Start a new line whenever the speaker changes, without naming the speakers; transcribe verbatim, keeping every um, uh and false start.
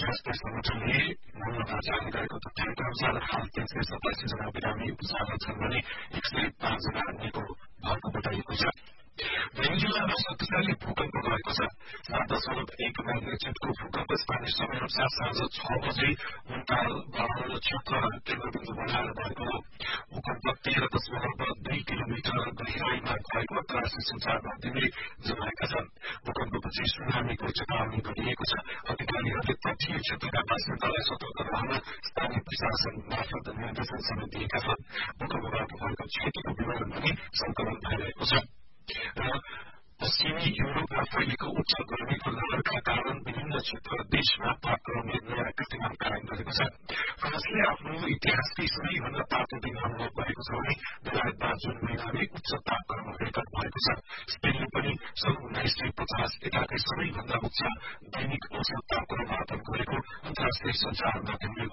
स्वास्थ्य संगठनले मङ्गलबार जारी गरेको तथ्याङ्क अनुसार हाल तीन सय सतासी जना बिरामी उपचारमा छन् भने एक सय पाँच जना निको भएको बताइएको छ। नयाँ जिल्लामा शक्तिशाली भूकम्प गएको छ। सात दशमलव एक म्याग्निट्युडको भूकम्प स्थानीय समयअनुसार साँझ छ बजे उन्ताल बाह्र क्षेत्र केन्द्रबिन्दु बनाएर भएको हो। भूकम्प तेह्र दशमलव दुई किलोमिटर गहिराईमा भएको अन्तर्राष्ट्रिय संचार माध्यमले जनाएका छन्। भूकम्पपछि सुनामीको चेतावनी गरिएको छ। अधिकारीहरूले तटीय क्षेत्रका बासिन्दालाई सतर्क रहन स्थानीय प्रशासन मार्फत निर्देशन समेत दिएका छन्। भूकम्पबाट भएको क्षतिको विवरण पनि संकलन भइरहेको छ। र पश्चिमी युरोपमा फैलिएको उच्च गर्मीको लहरका कारण विभिन्न क्षेत्र देशमा तापक्रमले नयाँ कीर्तिमान कायम गरेको छ। फ्रान्सले आफ्नो इतिहासकै सबैभन्दा तातो दिन अनुभव गरेको छ भने बेलायतमा जुन महिनाले उच्च तापक्रम रेकर्ड भएको छ। स्पेनले पनि सन् उन्नाइस सय पचास यताकै सबैभन्दा उच्च दैनिक औसत तापक्रम मापन गरेको अन्तर्राष्ट्रिय संचार माध्यमले